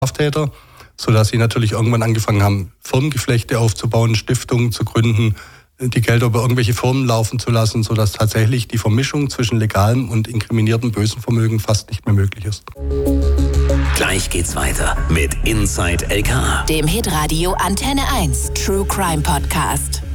Straftäter, sodass sie natürlich irgendwann angefangen haben, Firmengeflechte aufzubauen, Stiftungen zu gründen, die Gelder über irgendwelche Firmen laufen zu lassen, sodass tatsächlich die Vermischung zwischen legalem und inkriminiertem bösen Vermögen fast nicht mehr möglich ist. Gleich geht's weiter mit Inside LK, dem Hitradio Antenne 1 True Crime Podcast.